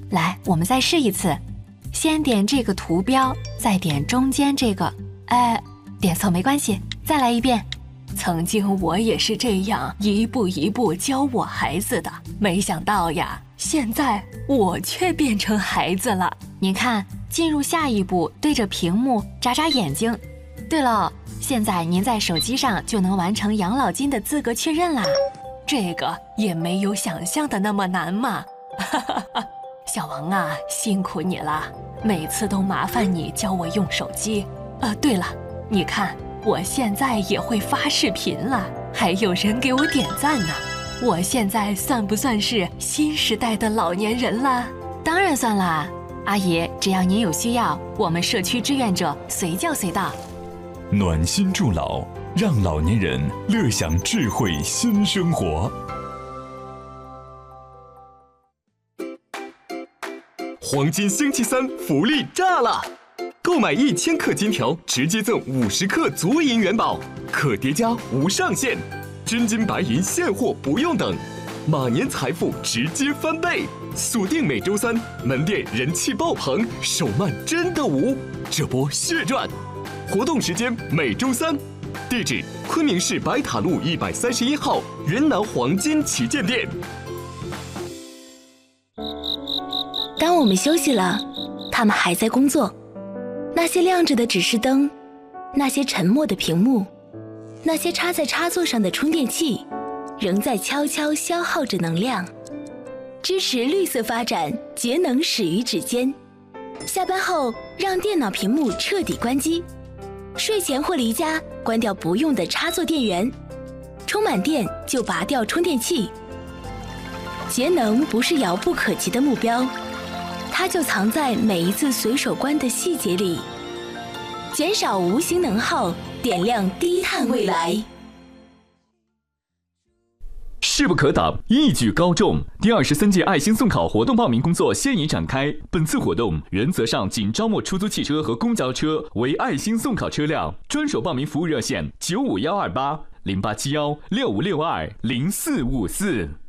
来，我们再试一次，先点这个图标，再点中间这个，点错没关系，再来一遍。曾经我也是这样一步一步教我孩子的，没想到呀，现在我却变成孩子了。您看，进入下一步，对着屏幕眨眨眼睛。对了，现在您在手机上就能完成养老金的资格确认啦。这个也没有想象的那么难嘛。小王啊，辛苦你了，每次都麻烦你教我用手机。对了，你看我现在也会发视频了，还有人给我点赞呢。我现在算不算是新时代的老年人了？当然算啦，阿姨，只要您有需要，我们社区志愿者随叫随到。 暖心助老，让老年人乐享智慧新生活。 黄金星期三福利炸了！购买1000克金条，直接赠50克足银元宝，可叠加无上限，真金白银现货不用等，马年财富直接翻倍！锁定每周三，门店人气爆棚，手慢真的无，这波血赚！活动时间每周三，地址昆明市白塔路131号云南黄金旗舰店。 当我们休息了，他们还在工作。那些亮着的指示灯，那些沉默的屏幕，那些插在插座上的充电器，仍在悄悄消耗着能量。支持绿色发展，节能始于指尖。下班后，让电脑屏幕彻底关机。睡前或离家，关掉不用的插座电源。充满电就拔掉充电器。节能不是遥不可及的目标，它就藏在每一次随手关的细节里。减少无形能耗，点亮低碳未来。 势不可挡，一举高中。第23届爱心送考活动报名工作现已展开。本次活动原则上仅招募出租汽车和公交车为爱心送考车辆。专属报名服务热线：95128087165620454。